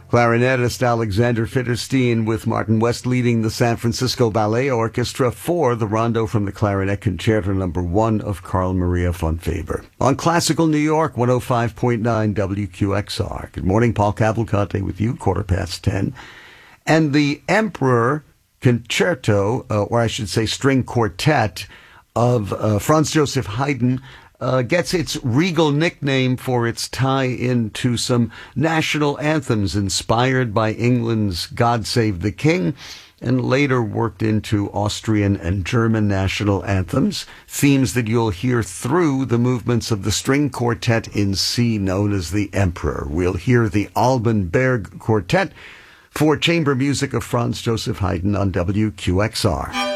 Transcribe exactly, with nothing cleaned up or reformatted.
Clarinetist Alexander Fitterstein with Martin West leading the San Francisco Ballet Orchestra for the Rondo from the Clarinet Concerto Number One of Carl Maria von Weber. On Classical New York, one oh five point nine W Q X R. Good morning, Paul Cavalcante with you, quarter past ten. And the Emperor Concerto, uh, or I should say string quartet, of uh, Franz Joseph Haydn uh, gets its regal nickname for its tie into some national anthems inspired by England's God Save the King, and later worked into Austrian and German national anthems, themes that you'll hear through the movements of the string quartet in C known as the Emperor. We'll hear the Alban Berg Quartet for chamber music of Franz Joseph Haydn on W Q X R.